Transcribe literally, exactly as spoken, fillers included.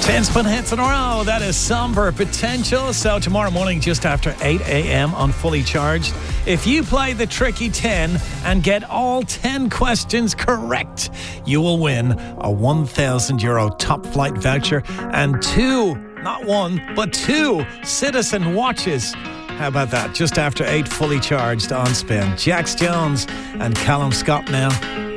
ten spin hits in a row. That is Somber Potential. So tomorrow morning, just after eight a.m. on Fully Charged, if you play the tricky ten and get all ten questions correct, you will win a one thousand euro top flight voucher and two, not one, but two Citizen watches. How about that? Just after eight, Fully Charged on Spin. Jax Jones and Callum Scott now.